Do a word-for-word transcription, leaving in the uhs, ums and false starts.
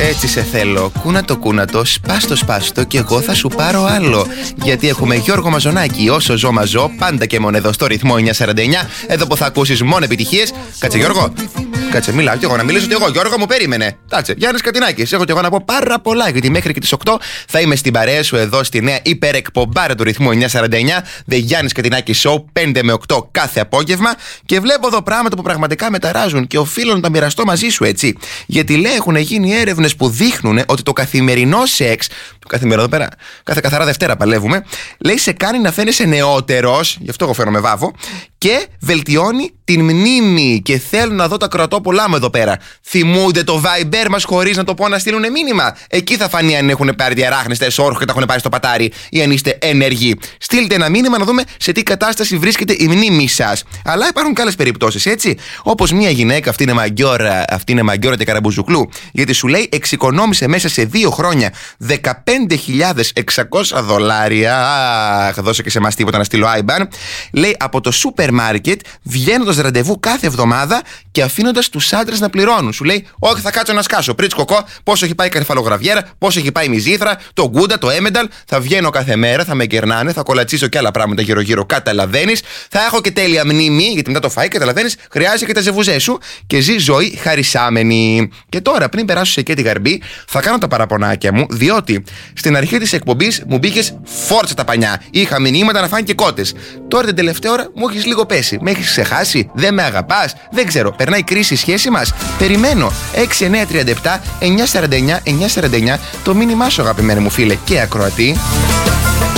Έτσι σε θέλω. Κούνατο, κούνατο, σπάστο, σπάστο και εγώ θα σου πάρω άλλο. Γιατί έχουμε Γιώργο Μαζονάκη, όσο ζω μαζό, πάντα και μόνο εδώ στο ρυθμό εννιακόσια σαράντα εννιά. Εδώ που θα ακούσεις μόνο επιτυχίες. Κάτσε, Γιώργο. Κάτσε, μιλάω κι εγώ να μιλήσω κι εγώ. Γιώργο μου, περίμενε. Κάτσε, Γιάννης Κατινάκης. Έχω κι εγώ να πω πάρα πολλά. Γιατί μέχρι και τις οκτώ θα είμαι στην παρέα σου εδώ στη νέα υπερεκπομπάρα του ρυθμού εννιακόσια σαράντα εννιά. The Γιάννης Κατινάκης Show, πέντε με οκτώ κάθε απόγευμα. Και βλέπω εδώ πράγματα που πραγματικά με ταράζουν και οφείλω να τα μοιραστώ μαζί σου, έτσι. Γιατί λέει έχουν γίνει έρευνες που δείχνουν ότι το καθημερινό σεξ. Το καθημερινό εδώ πέρα, κάθε καθαρά Δευτέρα παλεύουμε. Λέει σε κάνει να φαίνεσαι νεότερος. Γι' αυτό εγώ φαίνομαι βάβο. Και βελτιώνει την μνήμη. Και θέλω να δω τα κρατόπουλά μου εδώ πέρα. Θυμούνται το Viber μας χωρίς να το πω να στείλουν μήνυμα. Εκεί θα φανεί αν έχουν πάρει διαράχνεστε όρχο και τα έχουν πάρει στο πατάρι ή αν είστε ενεργοί. Στείλτε ένα μήνυμα να δούμε σε τι κατάσταση βρίσκεται η μνήμη σας. Αλλά υπάρχουν και άλλες περιπτώσεις, έτσι. Όπως μια γυναίκα, αυτή είναι μαγκιόρα, αυτή είναι μαγκιόρα και καραμπουζουκλού. Γιατί σου λέει εξοικονόμησε μέσα σε δύο χρόνια δεκαπέντε χιλιάδες εξακόσια δολάρια. Αχ, δώσε και σε εμάς τίποτα να στείλω άι μπαν. Λέει από το σούπερ μάρκετ, βγαίνοντας ραντεβού κάθε εβδομάδα και αφήνοντας τους άντρες να πληρώνουν. Σου λέει, όχι, θα κάτσω να σκάσω. Πρίτσκοκο, πόσο έχει πάει η καρφαλογραβιέρα, πόσο έχει πάει η μυζήθρα, το γκούντα, το έμενταλ. Θα βγαίνω κάθε μέρα, θα με κερνάνε, θα κολατσίσω και άλλα πράγματα γύρω-γύρω. Καταλαβαίνεις. Θα έχω και τέλεια μνήμη, γιατί μετά το φάει, καταλαβαίνεις. Χρειάζεται και τα ζεβουζέ σου και ζει ζωή χαρισάμενη. Και τώρα, πριν περάσω σε και τη γαρμπή, θα κάνω τα παραπονάκια μου, διότι στην αρχή της εκπομπής μου μπήκες φόρτσα τα πανιά. Είχα μηνύματα να φάνε και κότες. Τώρα την τελευταία ώρα μου έχεις λίγο πέσει. Με έχεις ξεχάσει, δεν με αγαπάς, δεν ξέρω. Περνάει κρίση η σχέση μας. Περιμένω. έξι εννιά τρία επτά εννιακόσια σαράντα εννιά εννιακόσια σαράντα εννιά το μήνυμά σου, αγαπημένη μου φίλε και ακροατή.